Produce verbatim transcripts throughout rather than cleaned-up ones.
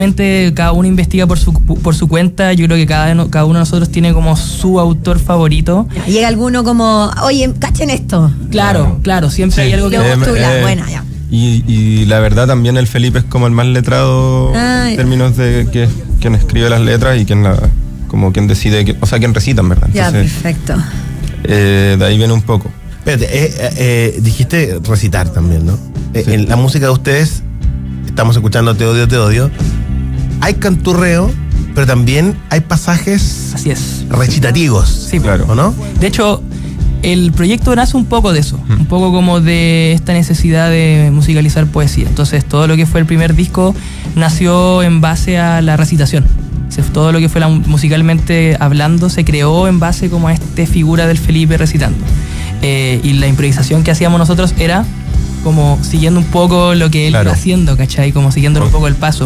Cada uno investiga por su por su cuenta. Yo creo que cada, cada uno de nosotros tiene como su autor favorito. Llega alguno como, oye, cachen esto. Claro, claro, siempre sí. Hay algo que lo postula, eh, buena, ya. Y, y la verdad también el Felipe es como el más letrado ah, en términos de que quien escribe las letras y quien la, como quien decide, que, o sea, quien recita, en verdad. Entonces, ya, perfecto. Eh, de ahí viene un poco. Espérate, eh, eh, dijiste recitar también, ¿no? Eh, sí. En la música de ustedes, estamos escuchando Te odio, te odio. Hay canturreo, pero también hay pasajes Así es. recitativos. Sí, claro. ¿O no? De hecho, el proyecto nace un poco de eso, mm. un poco como de esta necesidad de musicalizar poesía. Entonces, todo lo que fue el primer disco nació en base a la recitación. Todo lo que fue la, musicalmente hablando se creó en base como a esta figura del Felipe recitando. Eh, y la improvisación que hacíamos nosotros era como siguiendo un poco lo que él claro. iba haciendo, ¿cachai? Como siguiendo un poco el paso.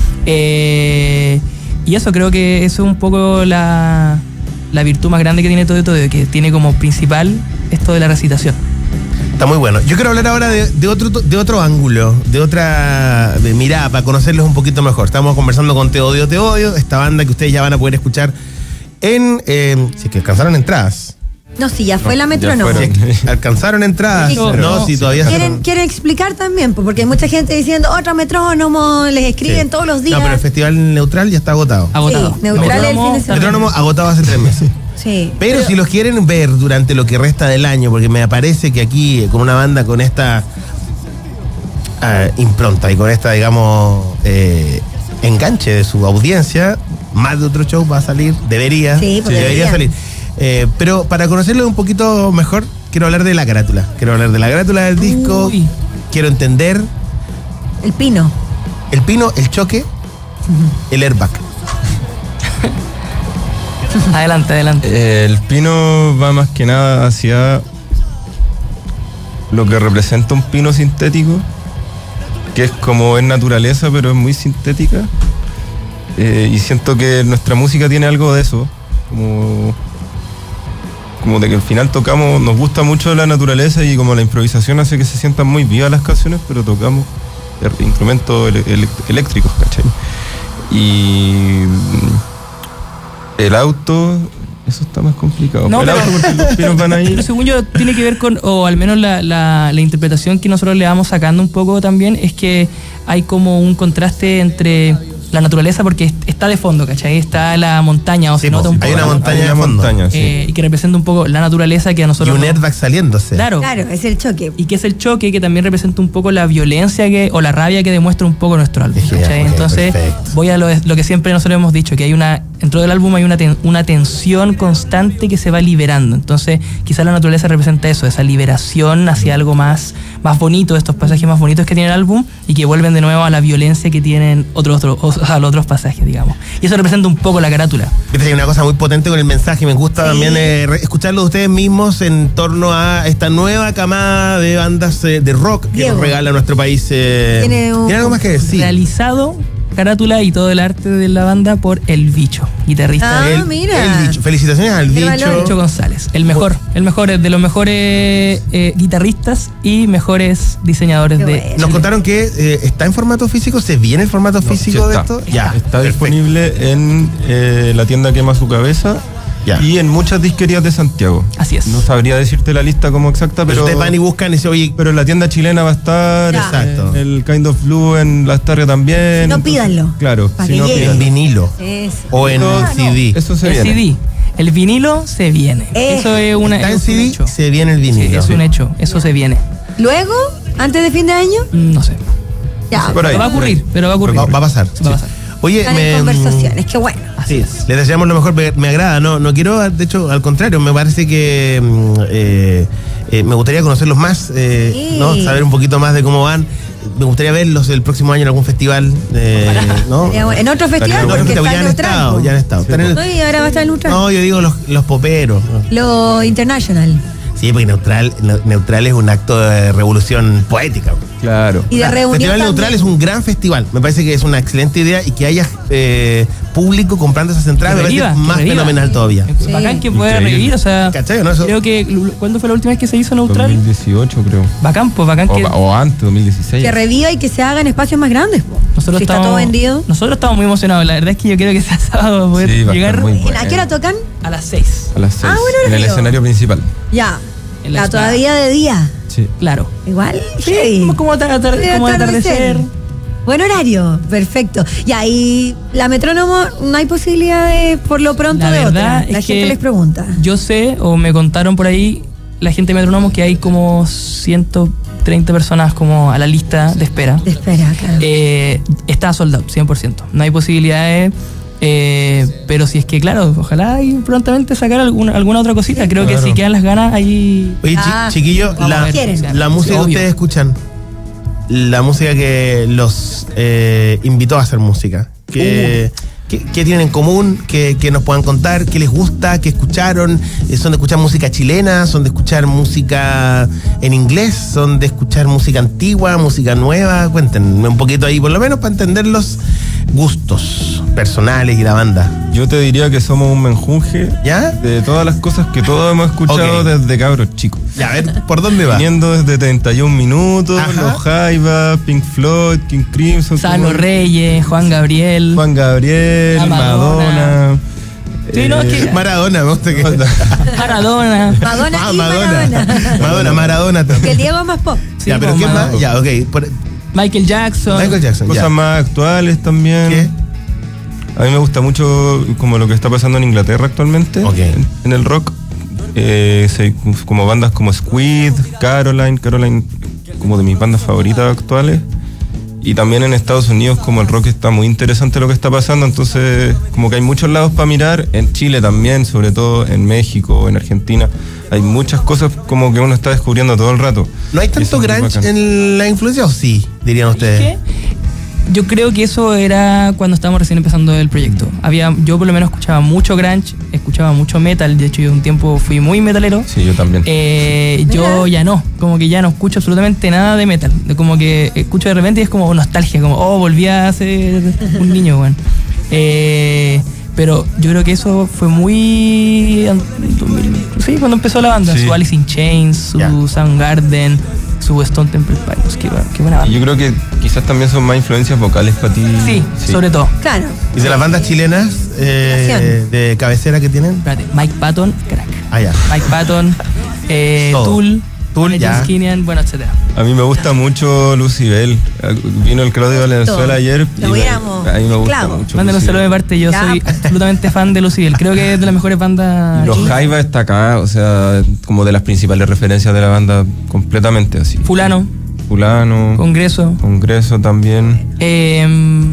Eh, y eso creo que eso es un poco la, la virtud más grande que tiene todo esto, que tiene como principal esto de la recitación. Está muy bueno. Yo quiero hablar ahora de, de, otro, de otro ángulo, de otra de mirada, para conocerlos un poquito mejor. Estamos conversando con Te odio, te odio, esta banda que ustedes ya van a poder escuchar en... Eh, si es que alcanzaron entradas. No, si ya fue no, la metro, no. Si alcanzaron entradas. No, no, no, si todavía... ¿Quieren, quieren explicar también, porque hay mucha gente diciendo, otra metrónomo, les escriben sí. todos los días. No, pero el Festival Neutral ya está agotado. Agotado. Sí, Neutral es el fin de semana. Metrónomo agotado hace tres meses. Sí. Pero, pero si los quieren ver durante lo que resta del año, porque me parece que aquí, con una banda con esta uh, impronta y con esta, digamos, eh, enganche de su audiencia, más de otro show va a salir, debería, sí, sí, debería salir. Eh, pero para conocerlo un poquito mejor, quiero hablar de la carátula. Quiero hablar de la carátula del disco. Uy. Quiero entender. El pino. El pino, el choque, uh-huh. el airbag. Adelante, adelante. Eh, el pino va más que nada hacia lo que representa un pino sintético, que es como es naturaleza, pero es muy sintética. Eh, y siento que nuestra música tiene algo de eso. Como... como de que al final tocamos, nos gusta mucho la naturaleza y como la improvisación hace que se sientan muy vivas las canciones, pero tocamos instrumentos ele- ele- eléctricos, ¿cachai? Y el auto, eso está más complicado. No, el pero, auto porque los pinos van ahí. Pero según yo tiene que ver con, o al menos la, la, la interpretación que nosotros le vamos sacando un poco también, es que hay como un contraste entre la naturaleza, porque está de fondo, ¿cachai? Está la montaña, o sí, se nota un poco. Hay una montaña de fondo. Montaña, sí. eh, y que representa un poco la naturaleza que a nosotros... Y un airbag saliéndose. Claro. Claro, es el choque. Y que es el choque que también representa un poco la violencia que o la rabia que demuestra un poco nuestro álbum, ¿cachai? Okay, entonces, perfecto. Voy a lo, lo que siempre nosotros hemos dicho, que hay una... Dentro del álbum hay una, ten, una tensión constante que se va liberando. Entonces, quizás la naturaleza representa eso, esa liberación hacia algo más, más bonito, estos pasajes más bonitos que tiene el álbum, y que vuelven de nuevo a la violencia que tienen otros, otros, o sea, los otros pasajes, digamos. Y eso representa un poco la carátula. Hay una cosa muy potente con el mensaje. Me gusta sí. también eh, escucharlo de ustedes mismos en torno a esta nueva camada de bandas eh, de rock que Diego. nos regala nuestro país. Eh, ¿Tiene, un... ¿Tiene algo más que decir? Realizado carátula y todo el arte de la banda por El Bicho, guitarrista. Ah, el, mira. El Bicho. Felicitaciones al Bicho. Bicho González, el mejor, el mejor de los mejores eh, guitarristas y mejores diseñadores de Chile. Nos contaron que eh, está en formato físico, ¿se viene el formato no, físico sí de esto? Ya, está, está disponible en eh, la tienda Quema Su Cabeza. Ya. Y en muchas disquerías de Santiago. Así es. No sabría decirte la lista como exacta, pero... Ustedes van y buscan y se oye... Pero en la tienda chilena va a estar... Ya. Exacto. El Kind of Blue en La Starria también. Si no, entonces, pídanlo. Claro. Si no, en vinilo. Eso. O en ah, C D. No. Eso se el viene. C D. El vinilo se viene. Eh. Eso es una... Está en es C D, un hecho. se viene el vinilo. Sí, es un hecho. Eso se viene. ¿Luego? ¿Antes de fin de año? No sé. Ya. Por ahí. Pero va a ocurrir, pero va a ocurrir. Va, va a pasar. Va a pasar. Oye, Están me, en conversaciones, qué bueno. Así es. Les deseamos lo mejor, me, me agrada, no, no quiero, de hecho, al contrario, me parece que eh, eh, me gustaría conocerlos más, eh, sí. ¿no? Saber un poquito más de cómo van. Me gustaría verlos el próximo año en algún festival, eh, ¿no? En otro festival, en otro porque festival está ya han neutral, estado, ya han estado. Sí, el, no, y ahora va a estar el neutral. No, yo digo los, los poperos. Lo international. Sí, porque neutral, neutral es un acto de revolución poética. Claro. Y de O sea, reunión Festival también. Neutral es un gran festival. Me parece que es una excelente idea y que haya eh, público comprando esas entradas Que me parece reviva, que más reviva. fenomenal todavía. Es bacán que pueda Increíble. revivir, o sea, ¿Cachai, no? Eso- creo que, ¿cuándo fue la última vez que se hizo Neutral? dos mil dieciocho creo. Bacán, pues bacán O, que o antes, dos mil dieciséis. Que reviva y que se haga en espacios más grandes. Po. nosotros si está estamos, todo vendido. Nosotros estamos muy emocionados, la verdad es que yo creo que sea sábado poder Sí, va a estar llegar muy ¿En bueno. ¿A qué hora tocan? a las seis. A las seis. Ah, bueno, en el Río. escenario principal. Ya. En la La explanada. todavía de día. Sí. Claro. Igual. Sí, heavy. como, atar- atar- De como atardecer. Buen horario, perfecto. Y ahí, la metrónomo, no hay posibilidad de, por lo pronto, La de verdad otra. La es gente que les pregunta. Yo sé, o me contaron por ahí, la gente de Metrónomos, que hay como ciento treinta personas como a la lista de espera. Espera, claro. Eh, está sold out, cien por ciento. No hay posibilidades, eh, pero si es que, claro, ojalá y prontamente sacar alguna, alguna otra cosita. Creo que Claro. si quedan las ganas, ahí... Oye, chi- Ah, chiquillos, vamos a la, ver, quieren. la música que Obvio. ustedes escuchan, la música que los eh, invitó a hacer música, ¿qué, qué- qué tienen en común? ¿Qué, qué nos puedan contar? ¿Qué les gusta? ¿Qué escucharon? Eh, ¿Son de escuchar música chilena? ¿Son de escuchar música en inglés? ¿Son de escuchar música antigua, música nueva? Cuéntenme un poquito ahí, por lo menos para entender los gustos personales y la banda. Yo te diría que somos un menjunje ¿Ya? de todas las cosas que todos hemos escuchado Ok. desde cabros chicos. Ya, a ver, ¿por dónde va? Viniendo desde treinta y un minutos, Ajá. Los Jaivas, Pink Floyd, King Crimson, Salo como- Reyes, Juan Gabriel. Juan Gabriel, La Madonna. Madonna. Sí, no, es que- Maradona, me gusta que... Maradona. Madonna Ah, y Madonna. Maradona. Madonna, Maradona Que también. el Diego es más pop. Sí, Ya, pero como ¿quién más? Madonna. Ya, ok. Por- Michael Jackson. Michael Jackson, Cosas ya. más actuales también. ¿Qué? A mí me gusta mucho como lo que está pasando en Inglaterra actualmente, Ok. en, en el rock. Eh, se- como bandas como Squid, Caroline, Caroline como de mis bandas favoritas actuales. Y también en Estados Unidos como el rock está muy interesante lo que está pasando, entonces como que hay muchos lados para mirar, en Chile también, sobre todo en México, en Argentina. Hay muchas cosas como que uno está descubriendo todo el rato. ¿No hay Y eso tanto es muy grunge bacán. en la influencia o sí, dirían ustedes? ¿Qué? Yo creo que eso era cuando estábamos recién empezando el proyecto. Había, yo por lo menos escuchaba mucho grunge, escuchaba mucho metal. De hecho, yo un tiempo fui muy metalero. Sí, yo también. Eh, yo Mira. ya no, como que ya no escucho absolutamente nada de metal. De Como que escucho de repente y es como nostalgia, como, oh, volví a ser un niño, weón. Eh, pero yo creo que eso fue muy... Sí, cuando empezó la banda. Sí. Su Alice in Chains, su Ya. Soundgarden, su Stone Temple Pilots. Qué, bu- qué buena Y banda. yo creo que quizás también son más influencias vocales para ti. Sí, sobre todo. Claro. ¿Y de las bandas chilenas eh, Nación. de cabecera que tienen? Espérate, Mike Patton, crack. Ah, ya. Mike Patton, eh, Todo. Tool, Tool, James ya. Kinian, bueno, etcétera. A mí me gusta mucho Lucibel. Vino el Claudio Valenzuela ayer. Lo y me- hubiéramos. a mí me gusta Clavo. mucho. Mándenos Lucibel. saludos de parte, yo Ya. soy absolutamente fan de Lucibel. Creo que es de las mejores bandas. Los chilenas. Jaiba está acá, o sea, como de las principales referencias de la banda, completamente así. Fulano, Fulano, Congreso. Congreso también. Eh,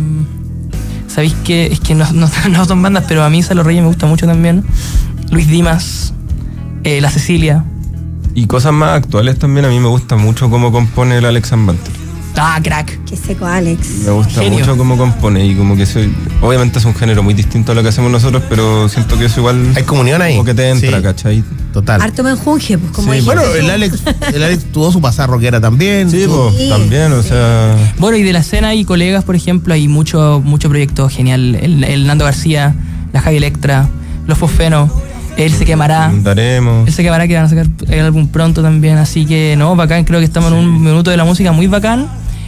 ¿Sabéis qué? Es que no, no, no son bandas, pero a mí Salo Reyes me gusta mucho también. Luis Dimas, eh, La Cecilia. Y cosas más actuales también, a mí me gusta mucho cómo compone el Alex Banter. Ah, crack. Qué seco, Alex. Me gusta Genio. mucho cómo compone y como que soy... Obviamente es un género muy distinto a lo que hacemos nosotros, pero siento que eso igual... Hay comunión ahí. Como que te entra, Sí, ¿cachai? total. Harto menjunje, pues como Sí, dijiste Bueno, tú. el Alex, el Alex tuvo su pasada rockera también. Sí, Su- pues, también, o sea... Bueno, y de la escena y colegas, por ejemplo, hay mucho, mucho proyecto genial. El, el Nando García, la Javi Electra, Los Fosfenos, Él se quemará. Daremos. Él se quemará, que van a sacar el álbum pronto también. Así que, no, bacán. Creo que estamos en un minuto de la música muy bacán.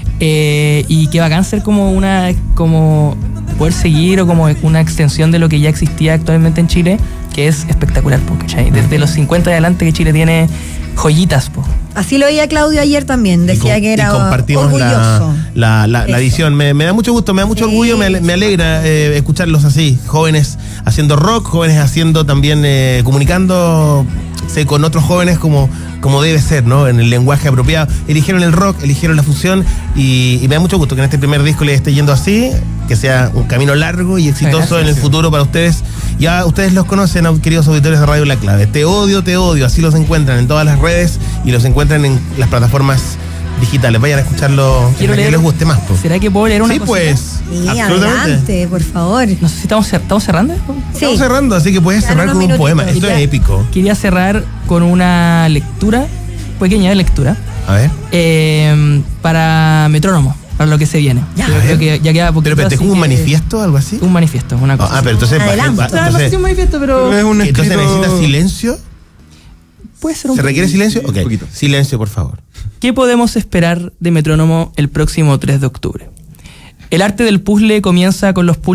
Eh, y que bacán ser como una. Como poder seguir o como una extensión de lo que ya existía actualmente en Chile, que es espectacular, po, ¿cachai? Desde los cincuenta adelante que Chile tiene joyitas, po. Así lo veía Claudio ayer también. Decía Y com- que era y compartimos orgulloso. la, la, la, la Eso. edición. Me, me da mucho gusto, me da mucho Sí. orgullo, me, ale- me alegra eh, escucharlos así. Jóvenes haciendo rock, jóvenes haciendo también, eh, comunicándose con otros jóvenes como, como debe ser, ¿no? En el lenguaje apropiado. Eligieron el rock, eligieron la fusión y, y me da mucho gusto que en este primer disco les esté yendo así, que sea un camino largo y exitoso Gracias. en el futuro para ustedes. Ya ustedes los conocen, queridos auditores de Radio La Clave. Te odio, te odio. Así los encuentran en todas las redes y los encuentran en las plataformas digitales. Vayan a escucharlo en Quiero la que leer- les guste más. Po. ¿Será que puedo leer una Sí, cosita? pues. Sí, absolutamente. adelante, por favor. No sé si estamos, cer- ¿estamos cerrando. Estamos Sí. cerrando, así que puedes Quedan cerrar unos con un minutitos. poema. Esto Quería- es épico. Quería cerrar con una lectura, pequeña lectura, A ver. eh, para Metrónomo, para lo que se viene. Ya. Yo A creo ver. que ya queda poquito. Pero, pero te así jugó un que- manifiesto o algo así. Un manifiesto, una cosa. Ah, pero entonces, Adelante. va- O sea, no sé entonces, si un manifiesto, pero Es un entonces escrito- necesitas silencio. puede ser un ¿Se requiere silencio? Sí, Ok, un poquito. silencio, por favor. ¿Qué podemos esperar de Metrónomo el próximo tres de octubre? El arte del puzzle comienza con los